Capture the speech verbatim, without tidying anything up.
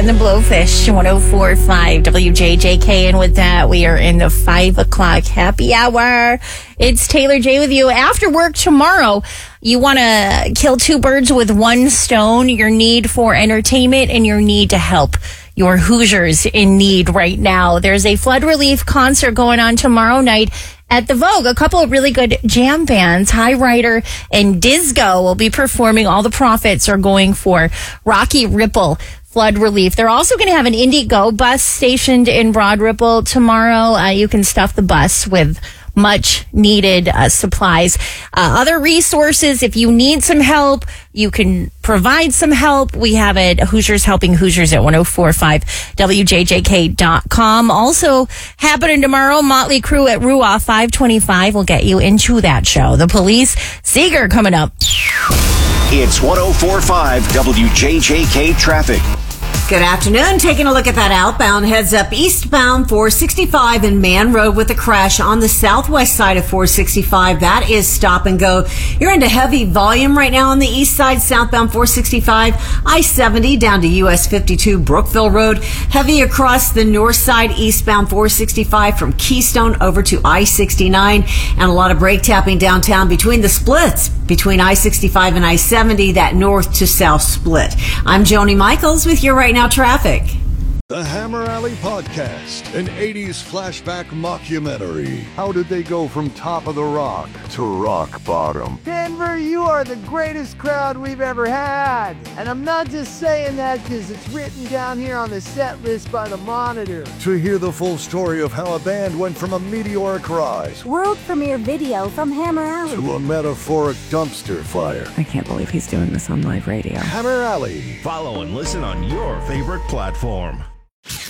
and the Blowfish, one oh four point five W J J K. And with that, we are in the five o'clock happy hour. It's Taylor J with you. After work tomorrow, you want to kill two birds with one stone, your need for entertainment and your need to help your Hoosiers in need right now. There's a flood relief concert going on tomorrow night at the Vogue. A couple of really good jam bands, High Rider and Disco, will be performing. All the profits are going for Rocky Ripple flood relief. They're also going to have an Indigo bus stationed in Broad Ripple tomorrow. Uh, you can stuff the bus with much needed uh, supplies. Uh, other resources, if you need some help, you can provide some help. We have it, Hoosiers Helping Hoosiers at ten forty-five W J J K dot com. Also happening tomorrow, Motley Crue at Ruah five twenty-five will get you into that show. The Police, Seeger coming up. It's ten forty-five W J J K traffic. Good afternoon. Taking a look at that outbound, heads up eastbound four sixty-five in Man Road with a crash on the southwest side of four sixty-five. That is stop and go. You're into heavy volume right now on the east side, southbound four sixty-five, I seventy down to U S fifty-two Brookville Road. Heavy across the north side, eastbound four sixty-five from Keystone over to I sixty-nine. And a lot of brake tapping downtown between the splits between I sixty-five and I seventy, that north to south split. I'm Joni Michaels with you right now. Traffic. The Hammer Alley Podcast, an eighties flashback mockumentary. How did they go from top of the rock to rock bottom? Denver, you are the greatest crowd we've ever had. And I'm not just saying that because it's written down here on the set list by the Monitor. To hear the full story of how a band went from a meteoric rise, world premiere video from Hammer Alley, to a metaphoric dumpster fire. I can't believe he's doing this on live radio. Hammer Alley. Follow and listen on your favorite platform.